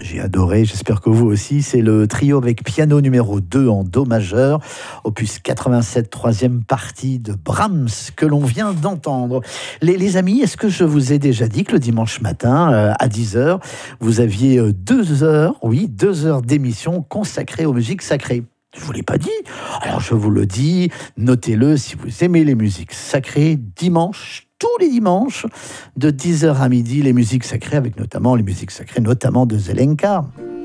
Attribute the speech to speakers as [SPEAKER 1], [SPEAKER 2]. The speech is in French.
[SPEAKER 1] j'ai adoré, j'espère que vous aussi. C'est le trio avec piano numéro 2 en Do majeur, opus 87, troisième partie de Brahms que l'on vient d'entendre. Les amis, est-ce que je vous ai déjà dit que le dimanche matin à 10h, vous aviez 2 heures, oui, 2 heures d'émission consacrée aux musiques sacrées? Je ne vous l'ai pas dit. Alors je vous le dis, notez-le si vous aimez les musiques sacrées, dimanche, tous les dimanches, de 10h à midi, les musiques sacrées, avec notamment les musiques sacrées, notamment de Zelenka.